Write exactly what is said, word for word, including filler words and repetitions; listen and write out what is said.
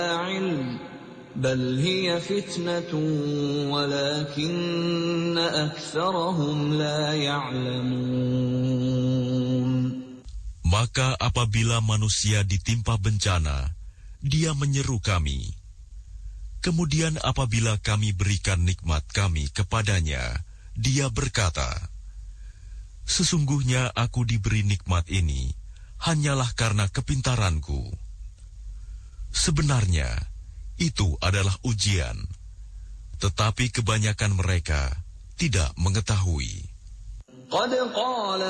علم بل هي فتنة ولكن أكثرهم لا يعلمون. Maka apabila manusia ditimpa bencana, dia menyeru kami. Kemudian apabila kami berikan nikmat kami kepadanya, dia berkata, sesungguhnya aku diberi nikmat ini hanyalah karena kepintaranku. Sebenarnya, itu adalah ujian, tetapi kebanyakan mereka tidak mengetahui. قد قال